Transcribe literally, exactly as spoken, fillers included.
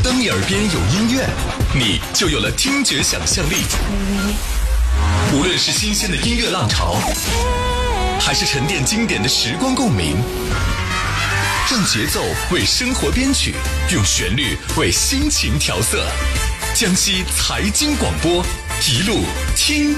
当你耳边有音乐，你就有了听觉想象力。无论是新鲜的音乐浪潮，还是沉淀经典的时光共鸣，让节奏为生活编曲，用旋律为心情调色。江西财经广播，一路听。